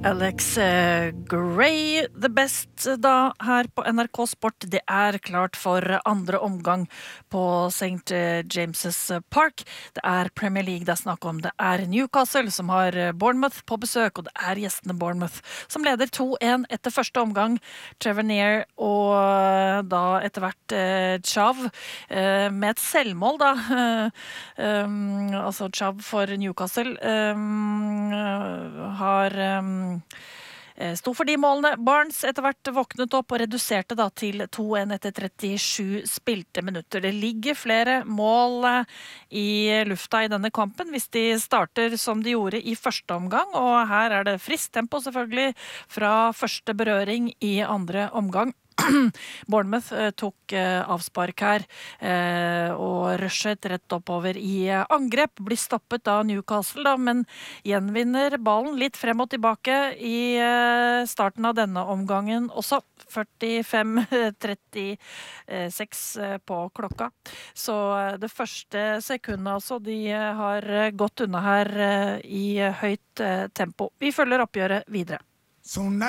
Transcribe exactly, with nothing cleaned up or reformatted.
Alex eh, Gray, the best da her på N R K Sport. Det er klart for andre omgang på Saint James's Park. Det er Premier League det er snakk om. Det er Newcastle som har Bournemouth på besøk, og det er gjestene Bournemouth som leder to en etter første omgang. Trevor Near og da etter hvert eh, Chav eh, med et selvmål da. Eh, um, altså Chav for Newcastle um, har um, sto for de målene. Barnes etter hvert våknet opp og reduserte da til to en etter trettisju spilte minutter. Det ligger flere mål i lufta i denne kampen hvis de starter som de gjorde i første omgang, og her er det friskt tempo selvfølgelig fra første berøring i andre omgang. Bournemouth eh, tok eh, avspark her eh, og rushet rett oppover i eh, angrep, blir stoppet av Newcastle da, men gjenvinner ballen litt frem og tilbake i eh, starten av denne omgangen også. førtifem trettiseks eh, på klokka. Så eh, det første sekundet altså, de eh, har gått unna her eh, i høyt eh, tempo. Vi følger oppgjøret videre. So now